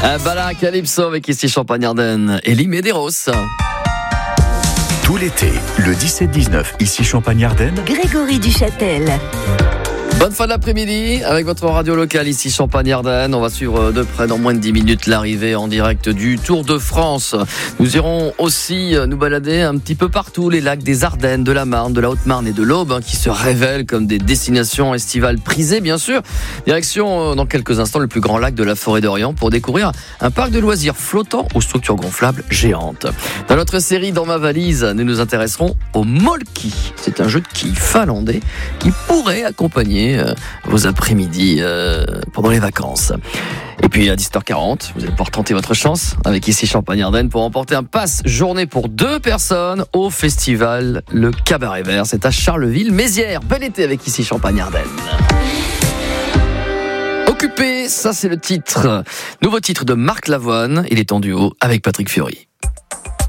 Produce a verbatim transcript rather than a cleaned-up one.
Bala Calypso avec ici Champagne-Ardenne et Elie Medeiros. Tout l'été, le dix-sept dix-neuf, ici Champagne-Ardenne, Grégory Duchâtel. Bonne fin de l'après-midi avec votre radio locale ici Champagne-Ardenne. On va suivre de près dans moins de dix minutes l'arrivée en direct du Tour de France. Nous irons aussi nous balader un petit peu partout, les lacs des Ardennes, de la Marne, de la Haute-Marne et de l'Aube, hein, qui se révèlent comme des destinations estivales prisées, bien sûr. Direction, euh, dans quelques instants, le plus grand lac de la forêt d'Orient pour découvrir un parc de loisirs flottant aux structures gonflables géantes. Dans notre série Dans ma valise, nous nous intéresserons au molki. C'est un jeu de quilles finlandais qui pourrait accompagner euh, vos après-midi euh, pendant les vacances. Et puis à dix-sept heures quarante, vous allez pouvoir tenter votre chance avec ici Champagne-Ardenne pour remporter un pass journée pour deux personnes au festival Le Cabaret Vert. C'est à Charleville-Mézières. Bel été avec ici Champagne-Ardenne. Occupé, ça c'est le titre. Nouveau titre de Marc Lavoine. Il est en duo avec Patrick Fiori.